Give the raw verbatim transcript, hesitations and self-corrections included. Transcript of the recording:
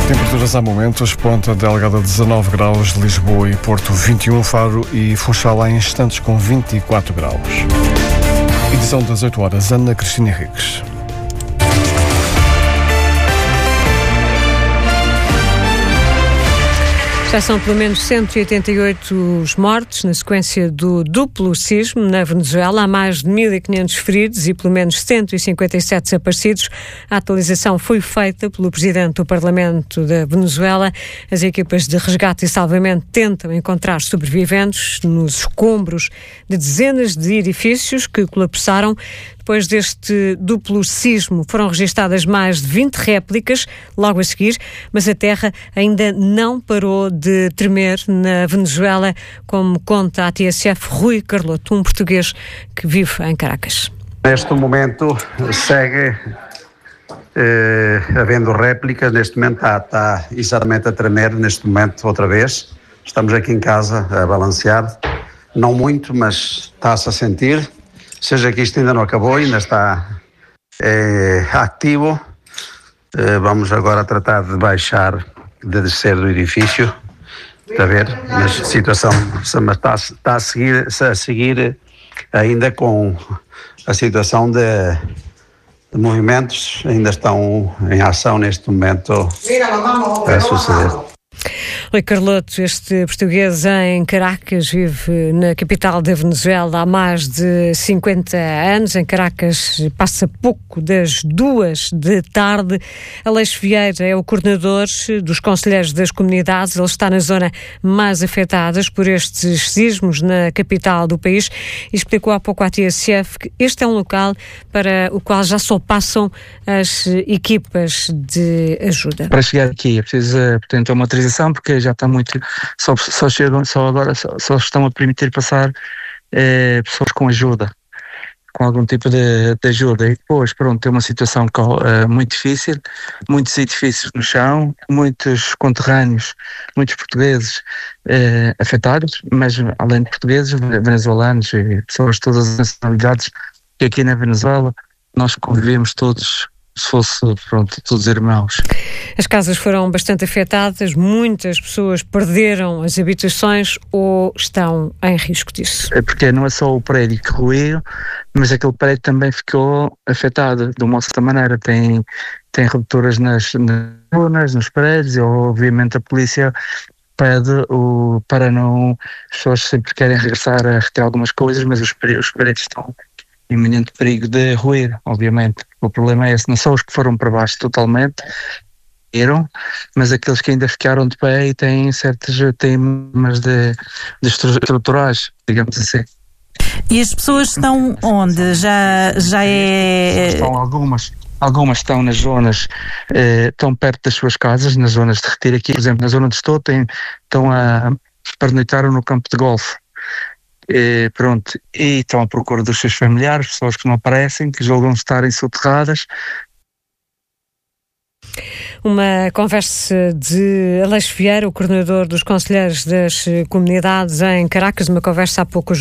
Temperaturas há momentos, Ponta Delgada dezanove graus, Lisboa e Porto vinte e um, Faro e Funchal há instantes com vinte e quatro graus. Edição das oito horas, Ana Cristina Henriques. Já são pelo menos cento e oitenta e oito os mortos na sequência do duplo sismo na Venezuela. Há mais de mil e quinhentos feridos e pelo menos cento e cinquenta e sete desaparecidos. A atualização foi feita pelo presidente do Parlamento da Venezuela. As equipas de resgate e salvamento tentam encontrar sobreviventes nos escombros de dezenas de edifícios que colapsaram. Depois deste duplo sismo foram registadas mais de vinte réplicas logo a seguir, mas a terra ainda não parou de tremer na Venezuela, como conta a T S F Rui Carloto, um português que vive em Caracas. Neste momento segue eh, havendo réplicas, neste momento está, está exatamente a tremer, neste momento outra vez. Estamos aqui em casa a balancear, não muito, mas está-se a sentir. Seja que isto ainda não acabou, ainda está é, ativo. É, vamos agora tratar de baixar, de descer do edifício. Está a ver? Mas a situação está, está a, seguir, a seguir ainda com a situação de, de movimentos, ainda estão em ação neste momento a suceder. Rui Carloto, este português em Caracas, vive na capital da Venezuela há mais de cinquenta anos. Em Caracas passa pouco das duas da tarde. Aleixo Vieira é o coordenador dos conselheiros das comunidades. Ele está na zona mais afetada por estes sismos na capital do país e explicou há pouco à T S F que este é um local para o qual já só passam as equipas de ajuda. Para chegar aqui é preciso, portanto, uma autorização, porque já está muito, só, só chegam, só agora só, só estão a permitir passar eh, pessoas com ajuda, com algum tipo de, de ajuda. E depois, pronto, tem uma situação uh, muito difícil, muitos edifícios no chão, muitos conterrâneos, muitos portugueses uh, afetados, mas além de portugueses, venezuelanos e pessoas de todas as nacionalidades, que aqui na Venezuela nós convivemos todos, se fosse, pronto, todos irmãos. As casas foram bastante afetadas, muitas pessoas perderam as habitações ou estão em risco disso. É porque não é só o prédio que ruiu, mas aquele prédio também ficou afetado de uma certa maneira. Tem, tem rupturas nas zonas, nos prédios, e obviamente a polícia pede o, para não... As pessoas sempre querem regressar a retirar algumas coisas, mas os prédios, os prédios estão em iminente perigo de ruir, obviamente. O problema é esse, não são os que foram para baixo totalmente, mas aqueles que ainda ficaram de pé e têm certos temas de, de estruturais, digamos assim. E as pessoas estão onde? Já, já é... Estão algumas, algumas estão nas zonas, eh, estão perto das suas casas, nas zonas de retiro. Aqui, por exemplo, na zona onde estou, tem, estão a pernoitaram no campo de golfe. E, pronto, e estão à procura dos seus familiares, pessoas que não aparecem, que julgam estarem soterradas. Uma conversa de Aleixo Vieira, o coordenador dos conselheiros das comunidades em Caracas, uma conversa há pouco